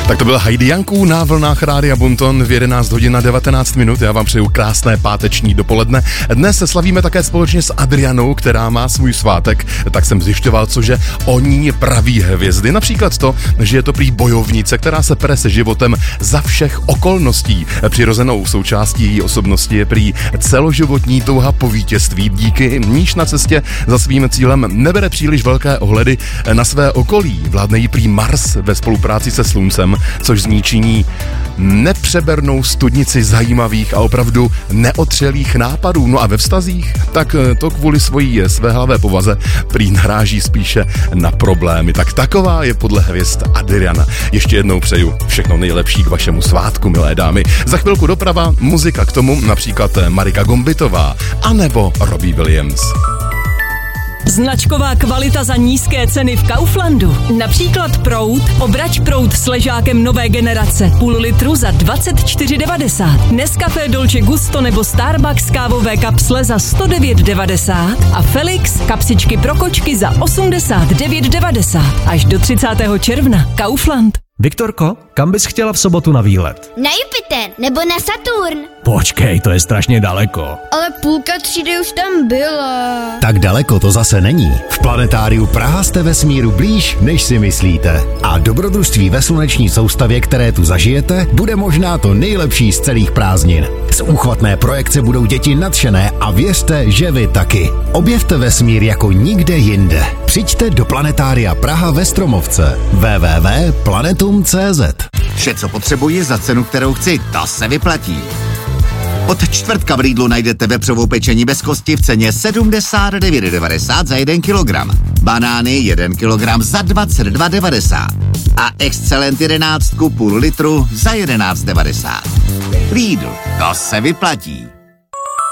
Tak to byl Heidi Janku na vlnách Rádia Bonton v 11 hodin na 19 minut. Já vám přeju krásné páteční dopoledne. Dnes se slavíme také společně s Adrianou, která má svůj svátek. Tak jsem zjišťoval, cože o ní praví hvězdy. Například to, že je to prý bojovnice, která se pere se životem za všech okolností. Přirozenou součástí její osobnosti je prý celoživotní touha po vítězství, díky níž na cestě za svým cílem nebere příliš velké ohledy na své okolí. Vládne jí prý Mars ve spolupráci se Sluncem, což z ní činí nepřebernou studnici zajímavých a opravdu neotřelých nápadů. No a ve vztazích, tak to kvůli svojí svéhlavé povaze prý naráží spíše na problémy. Tak taková je podle hvězd Adriana. Ještě jednou přeju všechno nejlepší k vašemu svátku, milé dámy. Za chvilku doprava, muzika k tomu, například Marika Gombitová anebo Robbie Williams. Značková kvalita za nízké ceny v Kauflandu. Například proud, obrať proud s ležákem nové generace. Půl litru za 24,90. Nescafé Dolce Gusto nebo Starbucks kávové kapsle za 109,90. A Felix kapsičky pro kočky za 89,90. Až do 30. června. Kaufland. Viktorko, kam bys chtěla v sobotu na výlet? Na Jupiter nebo na Saturn. Počkej, to je strašně daleko. Ale půlka třídy už tam byla. Tak daleko to zase není. V Planetáriu Praha jste vesmíru blíž, než si myslíte. A dobrodružství ve sluneční soustavě, které tu zažijete, bude možná to nejlepší z celých prázdnin. Z úchvatné projekce budou děti nadšené a věřte, že vy taky. Objevte vesmír jako nikde jinde. Přijďte do Planetária Praha ve Stromovce. www.planetum.cz. Vše, co potřebuji za cenu, kterou chci, to se vyplatí. Od čtvrtka v Lidlu najdete vepřovou pečení bez kosti v ceně 79,90 za 1 kilogram. Banány 1 kilogram za 22,90. A Excellent 11 půl litru za 11,90. Lidl, to se vyplatí.